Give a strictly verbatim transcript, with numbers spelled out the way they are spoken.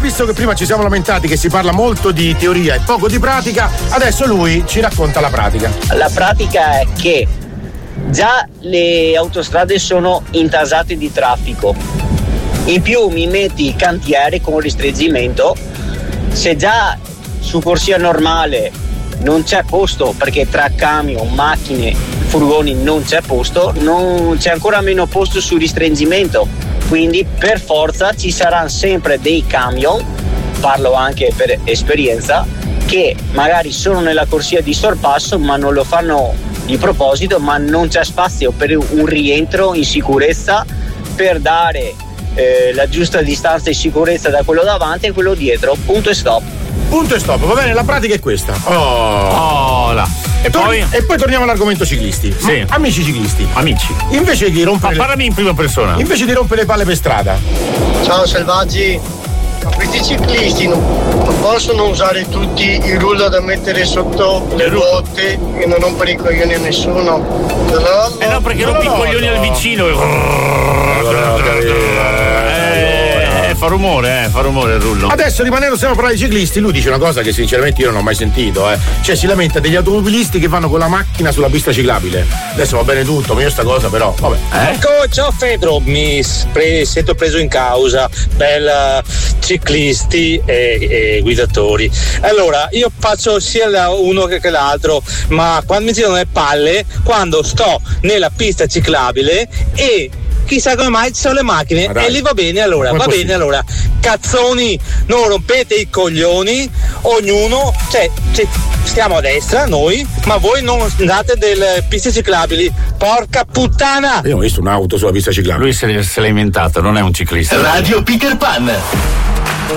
visto che prima ci siamo lamentati che si parla molto di teoria e poco di pratica, adesso lui ci racconta la pratica. La pratica è che già le autostrade sono intasate di traffico, in più mi metti cantiere con restringimento. Se già su corsia normale non c'è posto perché tra camion, macchine, furgoni non c'è posto, non c'è ancora meno posto su restringimento, quindi per forza ci saranno sempre dei camion, parlo anche per esperienza, che magari sono nella corsia di sorpasso ma non lo fanno di proposito, ma non c'è spazio per un rientro in sicurezza, per dare eh, la giusta distanza di sicurezza da quello davanti e quello dietro, punto e stop. Punto e stop, va bene, la pratica è questa. Oh, oh là. E Tor- poi? E poi torniamo all'argomento ciclisti. Sì. Ma, amici ciclisti. Amici. Invece di rompere. Ma parlami in prima persona. Invece di rompere le palle per strada. Ciao selvaggi. Questi ciclisti non, non possono usare tutti il rullo da mettere sotto le ruote e non rompere i coglioni a nessuno. Eh no, perché rompi i coglioni al vicino. Eh, fa rumore, eh, fa rumore il rullo. Adesso rimanendo sempre a parlare di ciclisti, lui dice una cosa che sinceramente io non ho mai sentito, eh. Cioè si lamenta degli automobilisti che vanno con la macchina sulla pista ciclabile. Adesso va bene tutto, ma io sta cosa però, vabbè. Eh? Ecco, ciao Fedro, mi pre- sento preso in causa per ciclisti e, e guidatori. Allora, io faccio sia uno che, che l'altro, ma quando mi girano le palle, quando sto nella pista ciclabile e chissà come mai ci sono le macchine e lì va bene allora, va bene allora, cazzoni, non rompete i coglioni, ognuno, cioè, cioè stiamo a destra noi, ma voi non andate delle piste ciclabili, porca puttana! Io ho visto un'auto sulla pista ciclabile. Lui se, se l'ha inventato, non è un ciclista. Radio Peter Pan.